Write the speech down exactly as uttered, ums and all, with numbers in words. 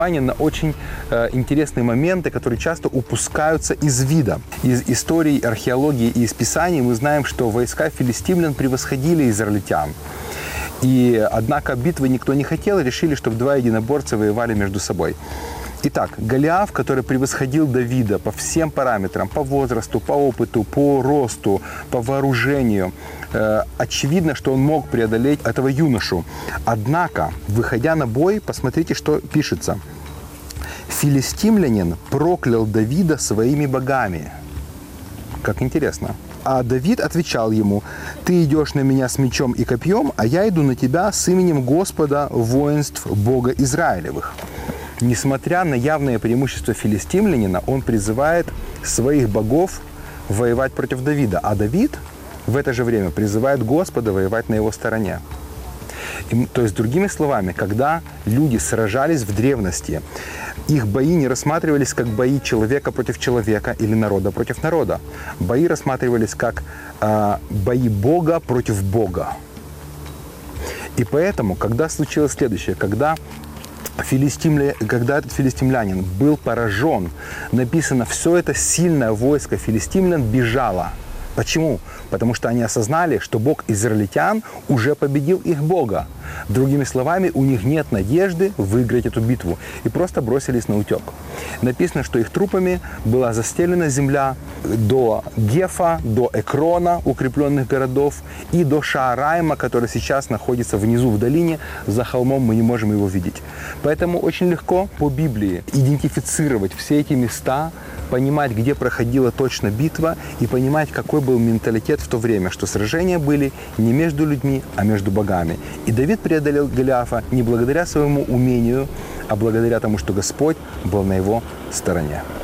на очень э, интересные моменты, которые часто упускаются из вида. Из истории, археологии и из Писаний мы знаем, что войска филистимлян превосходили израильтян. И, однако, битвы никто не хотел, и решили, чтобы два единоборца воевали между собой. Итак, Голиаф, который превосходил Давида по всем параметрам, по возрасту, по опыту, по росту, по вооружению, э, очевидно, что он мог преодолеть этого юношу. Однако, выходя на бой, посмотрите, что пишется. Филистимлянин проклял Давида своими богами. Как интересно. А Давид отвечал ему: «Ты идешь на меня с мечом и копьем, а я иду на тебя с именем Господа воинств Бога Израилевых». Несмотря на явное преимущество филистимлянина, он призывает своих богов воевать против Давида. А Давид в это же время призывает Господа воевать на его стороне. И, то есть, другими словами, когда люди сражались в древности, их бои не рассматривались как бои человека против человека или народа против народа. Бои рассматривались как э, бои Бога против Бога. И поэтому, когда случилось следующее, когда Филистимля... когда этот филистимлянин был поражен, написано, все это сильное войско филистимлян бежало. Почему? Потому что они осознали, что Бог израильтян уже победил их Бога. Другими словами, у них нет надежды выиграть эту битву. И просто бросились на утек. Написано, что их трупами была застелена земля до Гефа, до Экрона, укрепленных городов, и до Шаарайма, который сейчас находится внизу в долине, за холмом, мы не можем его видеть. Поэтому очень легко по Библии идентифицировать все эти места, понимать, где проходила точно битва, и понимать, какой был менталитет в то время, что сражения были не между людьми, а между богами. И Давид преодолел Голиафа не благодаря своему умению, а благодаря тому, что Господь был на его стороне.